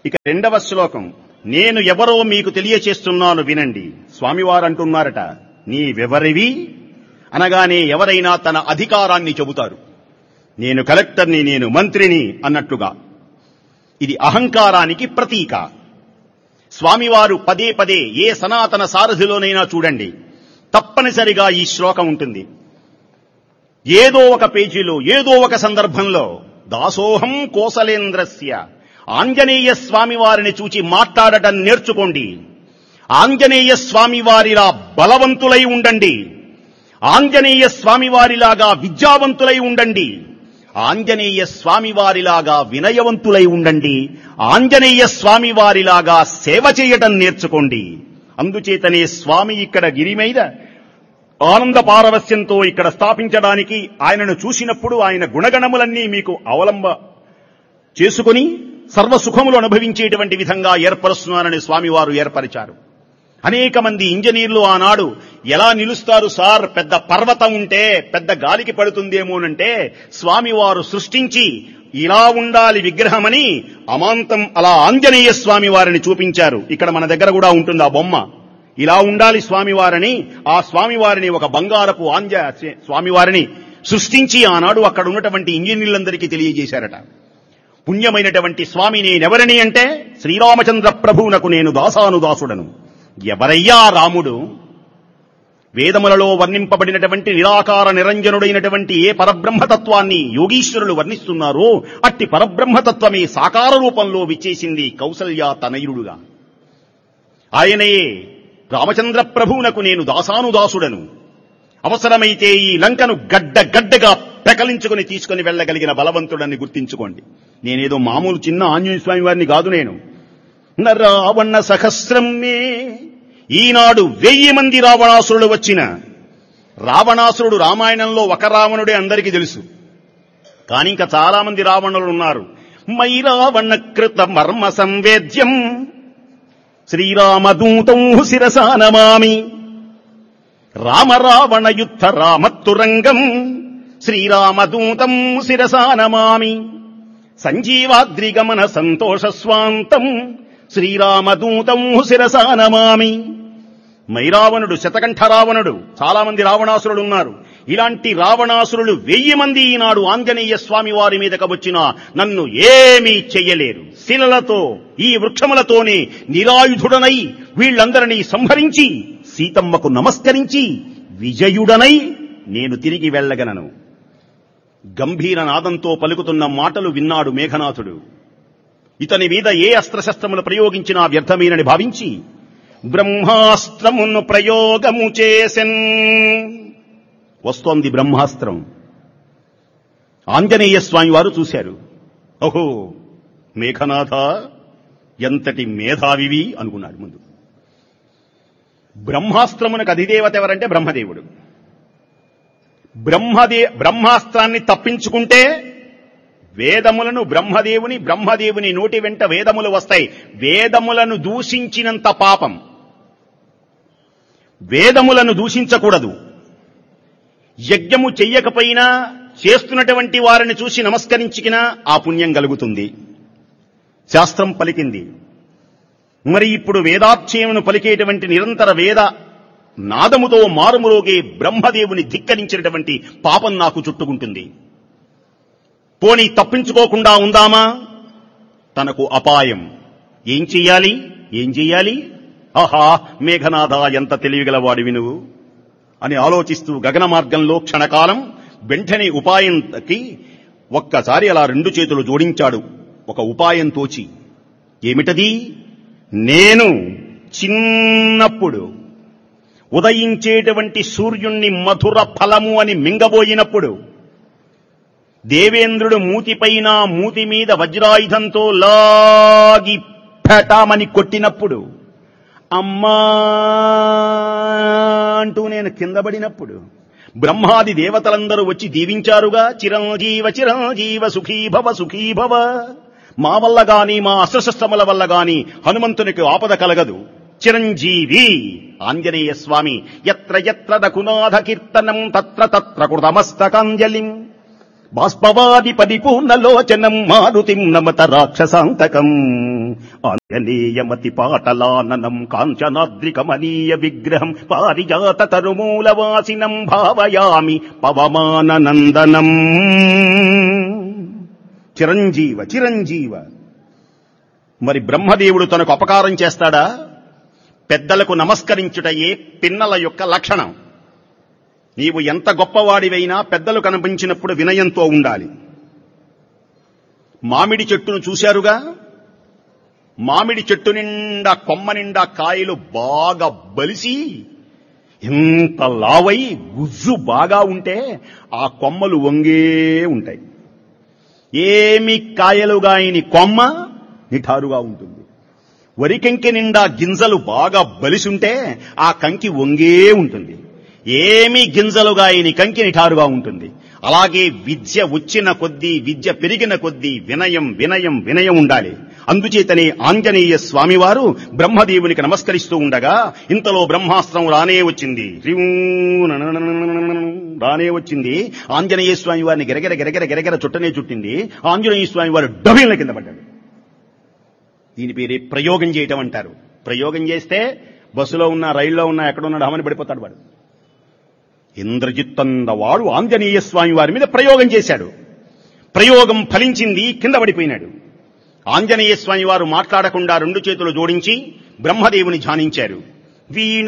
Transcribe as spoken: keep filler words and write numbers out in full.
ఇక రెండవ శ్లోకం, నేను ఎవరో మీకు తెలియచేస్తున్నాను వినండి. స్వామివారు అంటున్నారట, నీవెవరివి అనగానే ఎవరైనా తన అధికారాన్ని చెబుతారు. నేను కలెక్టర్ని, నేను మంత్రిని అన్నట్టుగా. ఇది అహంకారానికి ప్రతీక. స్వామివారు పదే పదే ఏ సనాతన సారథిలోనైనా చూడండి, తప్పనిసరిగా ఈ శ్లోకం ఉంటుంది. ఏదో ఒక పేజీలో, ఏదో ఒక సందర్భంలో దాసోహం కోసలేంద్రస్య, ఆంజనేయ స్వామి వారిని చూచి మాట్లాడటం నేర్చుకోండి. ఆంజనేయ స్వామి వారిలా బలవంతులై ఉండండి. ఆంజనేయ స్వామి వారిలాగా విద్యావంతులై ఉండండి. ఆంజనేయ స్వామి వారిలాగా వినయవంతులై ఉండండి. ఆంజనేయ స్వామి వారిలాగా సేవ చేయటం నేర్చుకోండి. అందుచేతనే స్వామి ఇక్కడ గిరి మీద ఆనంద పారవస్యంతో ఇక్కడ స్థాపించడానికి, ఆయనను చూసినప్పుడు ఆయన గుణగణములన్నీ మీకు అవలంబ చేసుకుని సర్వసుఖములు అనుభవించేటువంటి విధంగా ఏర్పరుస్తున్నారని స్వామివారు ఏర్పరిచారు. అనేక మంది ఇంజనీర్లు ఆనాడు ఎలా నిలుస్తారు సార్, పెద్ద పర్వతం ఉంటే పెద్ద గాలికి పడుతుందేమోనంటే స్వామివారు సృష్టించి ఇలా ఉండాలి విగ్రహమని అమాంతం అలా ఆంజనేయ స్వామి వారిని చూపించారు. ఇక్కడ మన దగ్గర కూడా ఉంటుంది ఆ బొమ్మ. ఇలా ఉండాలి స్వామివారిని, ఆ స్వామివారిని ఒక బంగారపు ఆంజ స్వామివారిని సృష్టించి ఆనాడు అక్కడ ఉన్నటువంటి ఇంజనీర్లందరికీ తెలియజేశారట. పుణ్యమైనటువంటి స్వామి నేనెవరిని అంటే, శ్రీరామచంద్ర ప్రభువునకు నేను దాసానుదాసుడను. ఎవరయ్యా రాముడు? వేదములలో వర్ణింపబడినటువంటి నిరాకార నిరంజనుడైనటువంటి ఏ పరబ్రహ్మతత్వాన్ని యోగీశ్వరులు వర్ణిస్తున్నారో అట్టి పరబ్రహ్మతత్వమే సాకార రూపంలో విచ్చేసింది కౌసల్య తనయుడుగా. ఆయనయే రామచంద్ర ప్రభువునకు నేను దాసానుదాసుడను. అవసరమైతే ఈ లంకను గడ్డ గడ్డగా పెకలించుకుని తీసుకుని వెళ్లగలిగిన బలవంతుడని గుర్తించుకోండి. నేనేదో మామూలు చిన్న ఆంజనేయ స్వామి వారిని కాదు. నేను రావణ సహస్రమే, ఈనాడు వెయ్యి మంది రావణాసురుడు వచ్చిన రావణాసురుడు రామాయణంలో ఒక రావణుడే అందరికీ తెలుసు. కానీ ఇంకా చాలా మంది రావణులు ఉన్నారు. మై రావణ కృత మర్మ సంవేద్యం శ్రీరామదూతం శిరసా నమామి, రామ రావణ యుద్ధ రామత్తురంగం శ్రీరామదూతం శిరసా నమామి, సంజీవాద్రిగమన సంతోష స్వాంతం శ్రీరామదూతం శిరసా నమామి. మైరావణుడు, శతకంఠ రావణుడు, చాలా మంది రావణాసురులు ఉన్నారు. ఇలాంటి రావణాసురులు వెయ్యి మంది ఈనాడు ఆంజనేయ స్వామి వారి మీదకు వచ్చినా నన్ను ఏమీ చెయ్యలేరు. శిలలతో, ఈ వృక్షములతోనే నిరాయుధుడనై వీళ్లందరినీ సంహరించి సీతమ్మకు నమస్కరించి విజయుడనై నేను తిరిగి వెళ్లగలను. గంభీర నాదంతో పలుకుతున్న మాటలు విన్నాడు మేఘనాథుడు. ఇతని మీద ఏ అస్త్రశస్త్రములు ప్రయోగించినా వ్యర్థమేనని భావించి బ్రహ్మాస్త్రమును ప్రయోగము చేసెన్. వస్తోంది బ్రహ్మాస్త్రం. ఆంజనేయ స్వామి వారు చూశారు. ఓహో మేఘనాథ, ఎంతటి మేధావివి అనుకున్నాడు. ముందు బ్రహ్మాస్త్రమునకు అధిదేవత ఎవరంటే బ్రహ్మదేవుడు. బ్రహ్మదే బ్రహ్మాస్త్రాన్ని తప్పించుకుంటే వేదములను బ్రహ్మదేవుని బ్రహ్మదేవుని నోటి వెంట వేదములు వస్తాయి. వేదములను దూషించినంత పాపం. వేదములను దూషించకూడదు. యజ్ఞము చెయ్యకపోయినా చేస్తున్నటువంటి వారిని చూసి నమస్కరించినా ఆ పుణ్యం కలుగుతుంది. శాస్త్రం పలికింది. మరి ఇప్పుడు వేదాధ్యయమును పలికేటువంటి నిరంతర వేద నాదముతో మారుమురోగే బ్రహ్మదేవుని ధిక్కరించినటువంటి పాపం నాకు చుట్టుకుంటుంది. పోనీ తప్పించుకోకుండా ఉందామా? తనకు అపాయం. ఏం చెయ్యాలి ఏం చెయ్యాలి ఆహా మేఘనాథ, ఎంత తెలివిగలవాడివి నువ్వు అని ఆలోచిస్తూ గగన మార్గంలో క్షణకాలం వెంటనే ఉపాయంకి ఒక్కసారి అలా రెండు చేతులు జోడించాడు ఒక ఉపాయం తోచి. ఏమిటది? నేను చిన్నప్పుడు ఉదయించేటువంటి సూర్యుణ్ణి మధుర ఫలము అని మింగబోయినప్పుడు దేవేంద్రుడు మూతిపైన మూతి మీద వజ్రాయుధంతో లాగి పెటామని కొట్టినప్పుడు, అమ్మా అంటూ నేను కింద పడినప్పుడు బ్రహ్మాది దేవతలందరూ వచ్చి దీవించారుగా. చిరంజీవ చిరంజీవ సుఖీభవ సుఖీభవ. మా వల్ల గాని మా అస్త్రశస్త్రముల వల్ల గాని హనుమంతునికి ఆపద కలగదు. చిరంజీవి ఆంజనేయ స్వామి. ఎత్ర ఎత్ర రఘునాథ కీర్తనం తత్ర తత్ర కృతమస్తకాంజలిం. బాష్పవాది పరిపూర్ణలోచనం మారుతిం నమత రాక్షసాంతకం ఆంజనేయమతి పాటలాననం కాంచనాద్రికమనీయ విగ్రహం పారిజాత తరుమూలవాసినం భావయామి పవమాననందనం. చిరంజీవ చిరంజీవ. మరి బ్రహ్మదేవుడు తనకు అపకారం చేస్తాడా? పెద్దలకు నమస్కరించుటయే పిన్నల యొక్క లక్షణం. నీవు ఎంత గొప్పవాడివైనా పెద్దలు కనిపించినప్పుడు వినయంతో ఉండాలి. మామిడి చెట్టును చూశారుగా? మామిడి చెట్టు నిండా కొమ్మ నిండా కాయలు బాగా బలిసి ఎంత లావై గుజ్జు బాగా ఉంటే ఆ కొమ్మలు వంగే ఉంటాయి. ఏమి కాయలుగాయని కొమ్మ నిఠారుగా ఉంటుంది. వరికంకి నిండా గింజలు బాగా బలిసుంటే ఆ కంకి వంగే ఉంటుంది. ఏమి గింజలుగా ఈ కంకి నిఠారుగా ఉంటుంది. అలాగే విద్య వచ్చిన కొద్దీ, విద్య పెరిగిన కొద్దీ వినయం వినయం వినయం ఉండాలి. అందుచేతనే ఆంజనేయ స్వామివారు బ్రహ్మదేవునికి నమస్కరిస్తూ ఉండగా ఇంతలో బ్రహ్మాస్త్రం రానే వచ్చింది. రానే వచ్చింది. ఆంజనేయ స్వామి వారిని గిరగిర గిరగిర గిరగిర చుట్టనే చుట్టింది. ఆంజనేయ స్వామి వారు డబిల కింద పడ్డాడు. దీని పేరే ప్రయోగం చేయటం అంటారు. ప్రయోగం చేస్తే బస్సులో ఉన్నా, రైల్లో ఉన్నా, ఎక్కడున్నా ఢమని పడిపోతాడు వాడు. ఇంద్రజిత్తన్న వాడు ఆంజనేయ స్వామి వారి మీద ప్రయోగం చేశాడు. ప్రయోగం ఫలించింది, కింద పడిపోయినాడు. ఆంజనేయ స్వామి వారు మాట్లాడకుండా రెండు చేతులు జోడించి బ్రహ్మదేవుని ధ్యానించారు. వీణ